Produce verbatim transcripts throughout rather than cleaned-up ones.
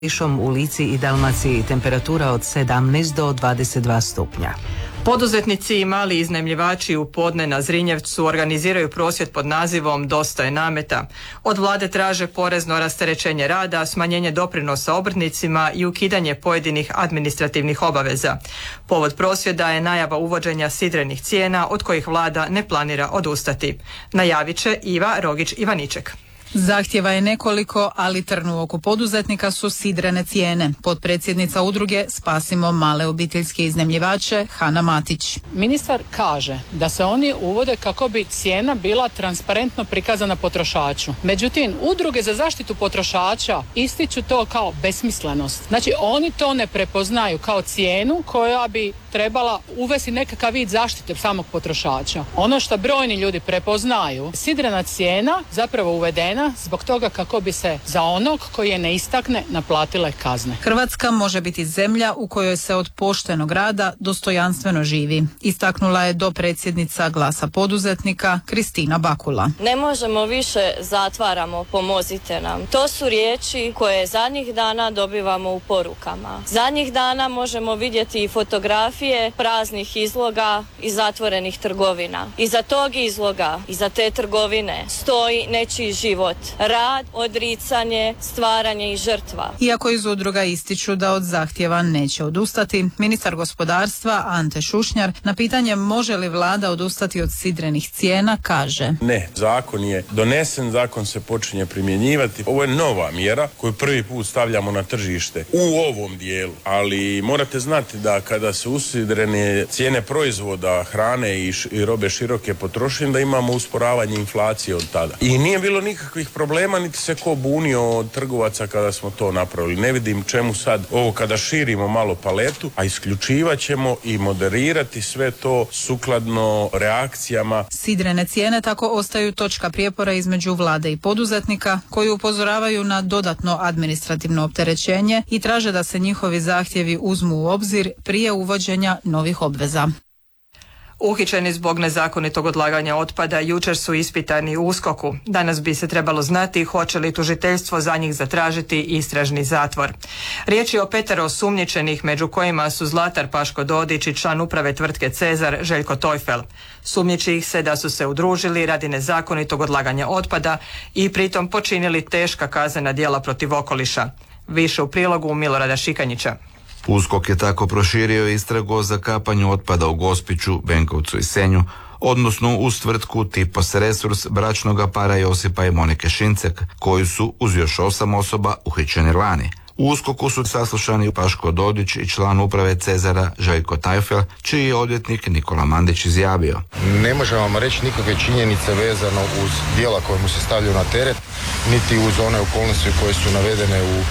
Kišom u Lici i Dalmaciji temperatura od sedamnaest do dvadeset dva stupnja. Poduzetnici i mali iznajmljivači u podne na Zrinjevcu organiziraju prosvjed pod nazivom Dosta je nameta. Od vlade traže porezno rasterećenje rada, smanjenje doprinosa obrtnicima i ukidanje pojedinih administrativnih obaveza. Povod prosvjeda je najava uvođenja sidrenih cijena od kojih vlada ne planira odustati. Najavit će Iva Rogić-Ivaniček. Zahtjeva je nekoliko, ali trn u oku poduzetnika su sidrene cijene. Potpredsjednica udruge Spasimo male obiteljske iznajmljivače Hana Matić. Ministar kaže da se oni uvode kako bi cijena bila transparentno prikazana potrošaču. Međutim, udruge za zaštitu potrošača ističu to kao besmislenost. Znači, oni to ne prepoznaju kao cijenu koja bi trebala uvesti nekakav vid zaštite samog potrošača. Ono što brojni ljudi prepoznaju, sidrena cijena zapravo uvedena zbog toga kako bi se za onog koji je ne istakne naplatile kazne. Hrvatska može biti zemlja u kojoj se od poštenog rada dostojanstveno živi, istaknula je dopredsjednica Glasa poduzetnika Kristina Bakula. Ne možemo više, zatvaramo, pomozite nam. To su riječi koje zadnjih dana dobivamo u porukama. Zadnjih dana možemo vidjeti i fotografije praznih izloga i zatvorenih trgovina. Iza tog izloga, iza te trgovine stoji nečiji život. Rad, odricanje, stvaranje i žrtva. Iako iz udruga ističu da od zahtjeva neće odustati, ministar gospodarstva Ante Šušnjar na pitanje može li vlada odustati od sidrenih cijena kaže: Ne, zakon je donesen, zakon se počinje primjenjivati. Ovo je nova mjera koju prvi put stavljamo na tržište u ovom dijelu, ali morate znati da kada se usidrene cijene proizvoda, hrane i, š, i robe široke potrošnje, da imamo usporavanje inflacije od tada. I nije bilo nikakvih problema, niti se ko bunio od trgovaca kada smo to napravili. Ne vidim čemu sad ovo kada širimo malo paletu, a isključivat ćemo i moderirati sve to sukladno reakcijama. Sidrene cijene tako ostaju točka prijepora između vlade i poduzetnika koji upozoravaju na dodatno administrativno opterećenje i traže da se njihovi zahtjevi uzmu u obzir prije uvođenja novih obveza. Uhićeni zbog nezakonitog odlaganja otpada jučer su ispitani u USKOK-u. Danas bi se trebalo znati hoće li tužiteljstvo za njih zatražiti istražni zatvor. Riječ je o petero osumnjičenih, među kojima su Zlatar Paško Dodić i član uprave tvrtke Cezar Željko Tojfel. Sumnjiči ih se da su se udružili radi nezakonitog odlaganja otpada i pritom počinili teška kaznena djela protiv okoliša. Više u prilogu Milorada Šikanjića. USKOK je tako proširio istragu o zakapanju otpada u Gospiću, Benkovcu i Senju, odnosno uz tvrtku Tipos Resurs bračnoga para Josipa i Monike Šincek, koji su uz još osam osoba uhićeni lani. U USKOK-u su saslušani Paško Dodić i član uprave Cezara Željko Tojfel, čiji je odvjetnik Nikola Mandić izjavio: Ne možemo vam reći nikakve činjenice vezano uz djela koje mu se stavljaju na teret, niti uz one okolnosti koje su navedene u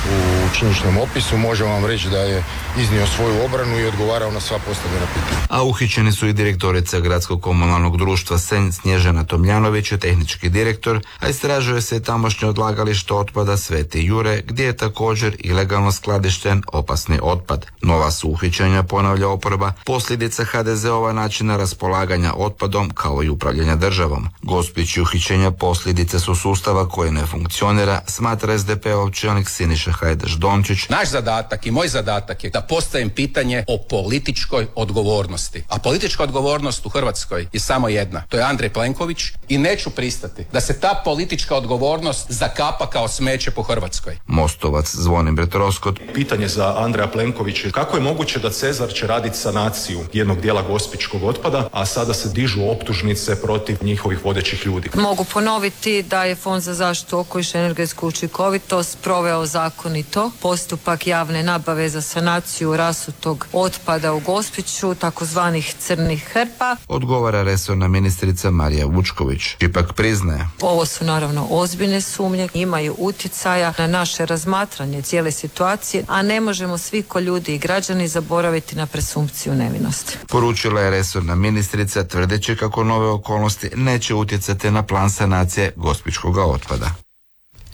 u činjeničnom opisu. Možemo vam reći da je iznio svoju obranu i odgovarao na sva postavljena pitanja. A uhićeni su i direktorica Gradskog komunalnog društva Senj Snježana Tomljanović i tehnički direktor, a istražuje se tamošnje odlagalište otpada Sveti Jure, gdje je također ilegalno skladišten opasni otpad. Nova su uhićenja, ponavlja oporba, posljedica ha de ze-ova načina raspolaganja otpadom kao i upravljanja državom. Gospić i uhićenja posljedice su sustava koji ne funkcionira, smatra es de pe-ov čelnik Siniša Hajdaš Dončić. Naš zadatak i moj zadatak je da postavim pitanje o političkoj odgovornosti. A politička odgovornost u Hrvatskoj je samo jedna. To je Andrej Plenković i neću pristati da se ta politička odgovornost zakapa kao smeće po Hrvatskoj. Mostovac Zvonimir Troskot. Pitanje za Andreja Plenkovića: kako je moguće da Cezar će raditi sanaciju jednog dijela gospićkog otpada, a sada se dižu optužnice protiv njihovih vodećih ljudi? Mogu ponoviti da je Fond za zaštitu okoliša i energetsku učinkovitost proveo zakonito postupak javne nabave za sanaciju rasutog otpada u Gospiću, takozvanih crnih hrpa. Odgovara resorna ministrica Marija Vučković. Ipak priznaje: Ovo su naravno ozbiljne sumnje, imaju utjecaja na naše razmatranje cijele situacije, a ne možemo svi ko ljudi i građani zaboraviti na presumpciju nevinosti. Poručila je resorna ministrica, tvrdeći kako nove okolnosti neće utjecati na plan sanacije gospićkog otpada.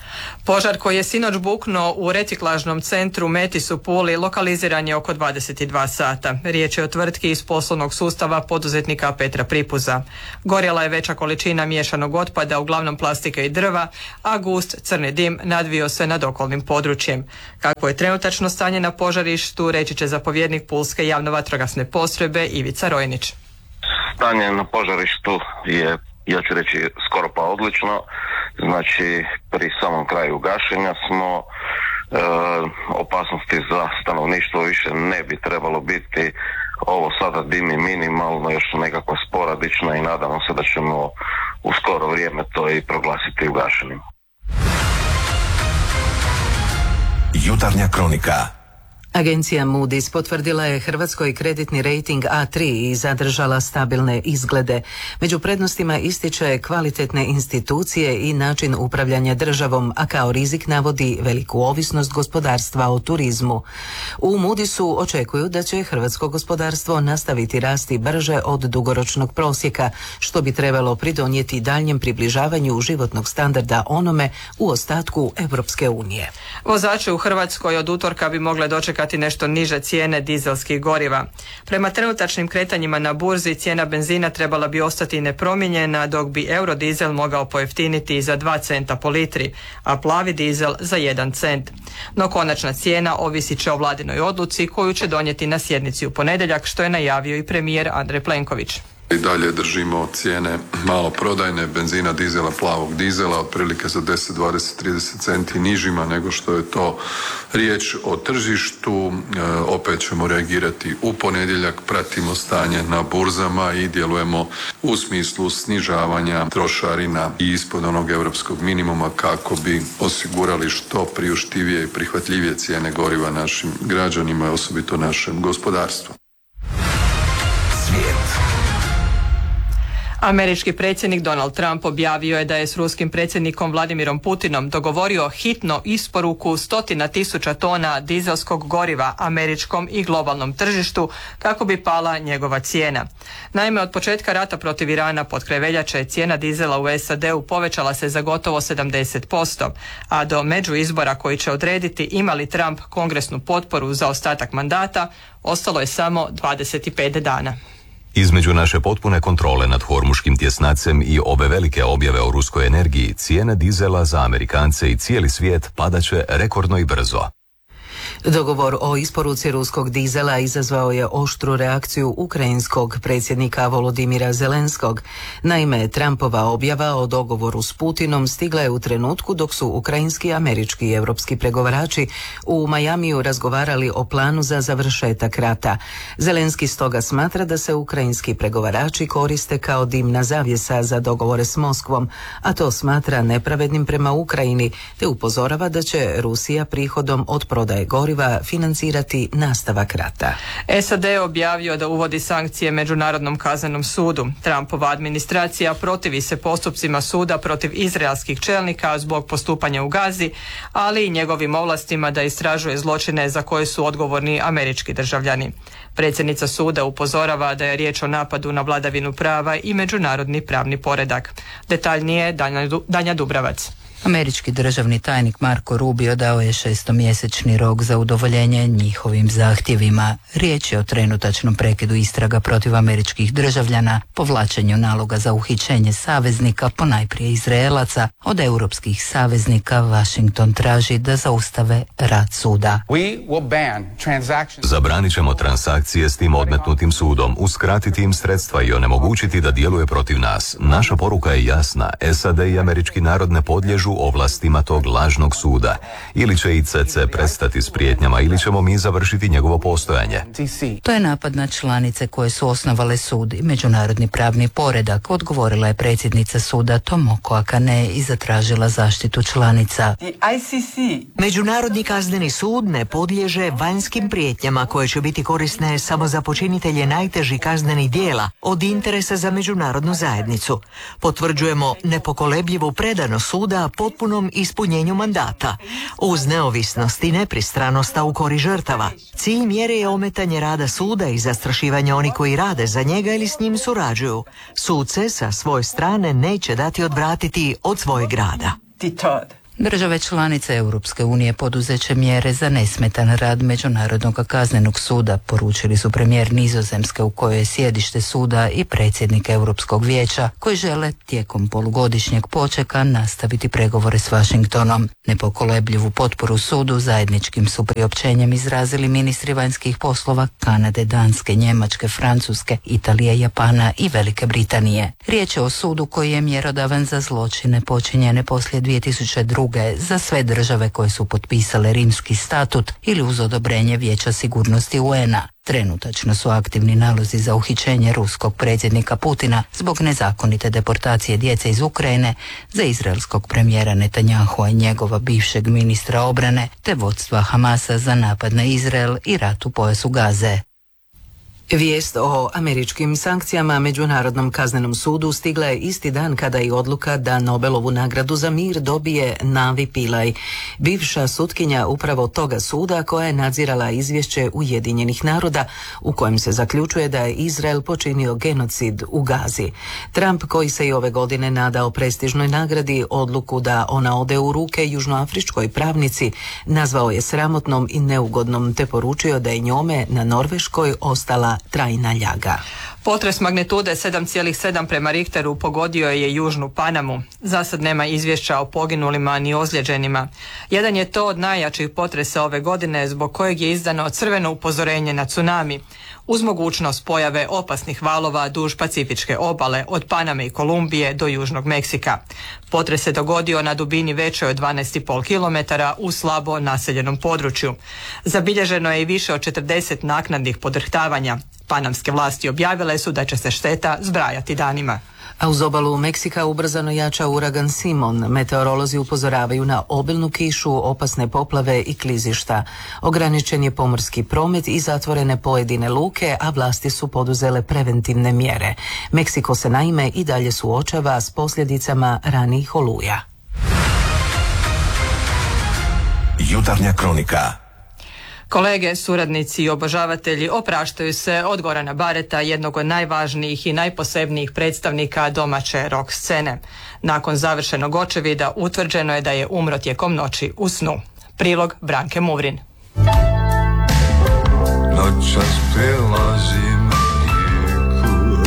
Požar koji je sinoć buknuo u reciklažnom centru Metis u Puli lokaliziran je oko dvadeset dva sata. Riječ je o tvrtki iz poslovnog sustava poduzetnika Petra Pripuza. Gorjela je veća količina miješanog otpada, uglavnom plastike i drva, a gust crni dim nadvio se nad okolnim područjem. Kakvo je trenutačno stanje na požarištu, reći će zapovjednik Pulske javno-vatrogasne postrojbe Ivica Rojnić. Stanje na požarištu je, ja ću reći, skoro pa odlično. Znači, pri samom kraju gašenja smo, e, opasnosti za stanovništvo više ne bi trebalo biti. Ovo sada dimi minimalno, još nekako sporadično i nadamo se da ćemo u skoro vrijeme to i proglasiti ugašenim. Jutarnja kronika. Agencija Moody's potvrdila je Hrvatskoj kreditni rejting A tri i zadržala stabilne izglede. Među prednostima ističe kvalitetne institucije i način upravljanja državom, a kao rizik navodi veliku ovisnost gospodarstva o turizmu. U Moody'su očekuju da će hrvatsko gospodarstvo nastaviti rasti brže od dugoročnog prosjeka, što bi trebalo pridonijeti daljnjem približavanju životnog standarda onome u ostatku Europske unije. Vozači u Hrvatskoj od utorka bi mogle dočekati nešto niže cijene dizelskih goriva. Prema trenutačnim kretanjima na burzi cijena benzina trebala bi ostati nepromijenjena, dok bi eurodizel mogao pojeftiniti za dva centa po litri, a plavi dizel za jedan cent. No konačna cijena ovisit će o vladinoj odluci koju će donijeti na sjednici u ponedjeljak, što je najavio i premijer Andrej Plenković. I dalje držimo cijene maloprodajne benzina, dizela, plavog dizela otprilike za deset, dvadeset, trideset centi nižima nego što je to riječ o tržištu. E, opet ćemo reagirati u ponedjeljak, pratimo stanje na burzama i djelujemo u smislu snižavanja trošarina i ispod onog europskog minimuma kako bi osigurali što priuštivije i prihvatljivije cijene goriva našim građanima i osobito našem gospodarstvu. Svijet. Američki predsjednik Donald Trump objavio je da je s ruskim predsjednikom Vladimirom Putinom dogovorio hitno isporuku stotina tisuća tona dizelskog goriva američkom i globalnom tržištu kako bi pala njegova cijena. Naime, od početka rata protiv Irana pod kraj veljače cijena dizela u S A D-u povećala se za gotovo sedamdeset posto, a do međuizbora koji će odrediti ima li Trump kongresnu potporu za ostatak mandata ostalo je samo dvadeset pet dana. Između naše potpune kontrole nad hormuškim tjesnacem i ove velike objave o ruskoj energiji, cijena dizela za Amerikance i cijeli svijet padaće rekordno i brzo. Dogovor o isporuci ruskog dizela izazvao je oštru reakciju ukrajinskog predsjednika Volodimira Zelenskog. Naime, Trumpova objava o dogovoru s Putinom stigla je u trenutku dok su ukrajinski, američki i europski pregovarači u Majamiju razgovarali o planu za završetak rata. Zelenski stoga smatra da se ukrajinski pregovarači koriste kao dimna zavjesa za dogovore s Moskvom, a to smatra nepravednim prema Ukrajini, te upozorava da će Rusija prihodom od prodaje goriva financirati nastavak rata. S A D je objavio da uvodi sankcije Međunarodnom kaznenom sudu. Trumpova administracija protivi se postupcima suda protiv izraelskih čelnika zbog postupanja u Gazi, ali i njegovim ovlastima da istražuje zločine za koje su odgovorni američki državljani. Predsjednica suda upozorava da je riječ o napadu na vladavinu prava i međunarodni pravni poredak. Detaljnije Danja Dubravac. Američki državni tajnik Marco Rubio dao je šestomjesečni rok za udovoljenje njihovim zahtjevima. Riječ je o trenutačnom prekidu istraga protiv američkih državljana, povlačenju naloga za uhićenje saveznika, ponajprije Izraelaca. Od europskih saveznika Washington traži da zaustave rad suda. Zabranit ćemo transakcije s tim odmetnutim sudom, uskratiti im sredstva i onemogućiti da djeluje protiv nas. Naša poruka je jasna. S A D i američki narod ne podliježu ovlastima tog lažnog suda. Ili će I C C prestati s prijetnjama ili ćemo mi završiti njegovo postojanje. To je napad na članice koje su osnovale sud i međunarodni pravni poredak, odgovorila je predsjednica suda Tomoko Akane i zatražila zaštitu članica. Međunarodni kazneni sud ne podliježe vanjskim prijetnjama koje će biti korisne samo za počinitelje najtežih kaznenih djela od interesa za međunarodnu zajednicu. Potvrđujemo nepokolebljivu predanost suda potpunom ispunjenju mandata, uz neovisnost i nepristranost u korist žrtava. Cilj mjere je ometanje rada suda i zastrašivanje onih koji rade za njega ili s njim surađuju. Sud se sa svoje strane neće dati odvratiti od svojeg rada. Države članice Europske unije poduzeće mjere za nesmetan rad Međunarodnog kaznenog suda, poručili su premijer Nizozemske u kojoj je sjedište suda i predsjednik Europskog vijeća, koji žele tijekom polugodišnjeg počeka nastaviti pregovore s Washingtonom. Nepokolebljivu potporu sudu zajedničkim su priopćenjem izrazili ministri vanjskih poslova Kanade, Danske, Njemačke, Francuske, Italije, Japana i Velike Britanije. Riječ je o sudu koji je mjerodavan za zločine počinjene poslije dvije tisuće druge. za sve države koje su potpisale Rimski statut ili uz odobrenje Vijeća sigurnosti U N A. Trenutačno su aktivni nalozi za uhićenje ruskog predsjednika Putina zbog nezakonite deportacije djece iz Ukrajine, za izraelskog premijera Netanyahua i njegova bivšeg ministra obrane, te vodstva Hamasa za napad na Izrael i rat u pojasu Gaze. Vijest o američkim sankcijama Međunarodnom kaznenom sudu stigla je isti dan kada i odluka da Nobelovu nagradu za mir dobije Navi Pillay, bivša sutkinja upravo toga suda koja je nadzirala izvješće Ujedinjenih naroda u kojem se zaključuje da je Izrael počinio genocid u Gazi. Trump, koji se i ove godine nadao prestižnoj nagradi, odluku da ona ode u ruke južnoafričkoj pravnici nazvao je sramotnom i neugodnom, te poručio da je njome na Norveškoj ostala trajna ljaga. Potres magnitude sedam zarez sedam prema Richteru pogodio je južnu Panamu. Zasad nema izvješća o poginulima ni ozlijeđenima. Jedan je to od najjačih potresa ove godine, zbog kojeg je izdano crveno upozorenje na tsunami, uz mogućnost pojave opasnih valova duž Pacifičke obale od Paname i Kolumbije do Južnog Meksika. Potres se dogodio na dubini većoj od dvanaest zarez pet kilometara u slabo naseljenom području. Zabilježeno je i više od četrdeset naknadnih podrhtavanja. Panamske vlasti objavile su da će se šteta zbrajati danima. A uz obalu Meksika ubrzano jača uragan Simon. Meteorolozi upozoravaju na obilnu kišu, opasne poplave i klizišta. Ograničen je pomorski promet i zatvorene pojedine luke, a vlasti su poduzele preventivne mjere. Meksiko se naime i dalje suočava s posljedicama ranijih oluja. Jutarnja kronika. Kolege, suradnici i obožavatelji opraštaju se od Gorana Bareta, jednog od najvažnijih i najposebnijih predstavnika domaće rock scene. Nakon završenog očevida utvrđeno je da je umro tijekom noći u snu. Prilog Branke Muvrin. Noćas prelazim rijeku.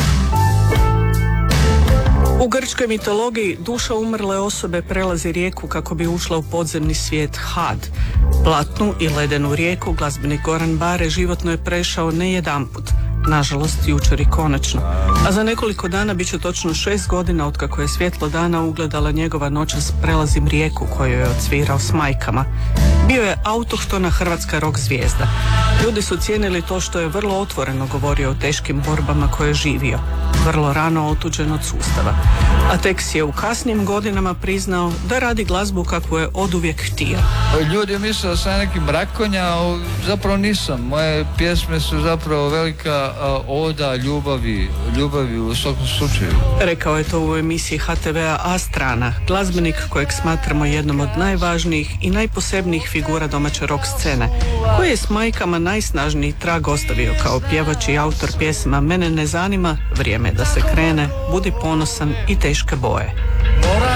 U grčkoj mitologiji duša umrle osobe prelazi rijeku kako bi ušla u podzemni svijet Had. Platnu i ledenu rijeku glazbenik Goran Bare životno je prešao ne jedanput, nažalost jučer i konačno. A za nekoliko dana bit će točno šest godina otkako je svjetlo dana ugledala njegova Noćas prelazim rijeku koju je odsvirao s majkama. Bio je autohtona hrvatska rock zvijezda. Ljudi su cijenili to što je vrlo otvoreno govorio o teškim borbama koje je živio, vrlo rano otuđen od sustava. A tek si je u kasnim godinama priznao da radi glazbu kakvu je oduvijek htio. Ljudi misle da sam neki mrakonja, a zapravo nisam. Moje pjesme su zapravo velika oda ljubavi, ljubavi u svakom slučaju. Rekao je to u emisiji H T V-a A Strana, glazbenik kojeg smatramo jednom od najvažnijih i najposebnijih figura domaće rock scene, koji je s majkama najsnažniji trag ostavio kao pjevač i autor pjesma Mene ne zanima, Vrijeme da se krene, Budi ponosan i Teške boje.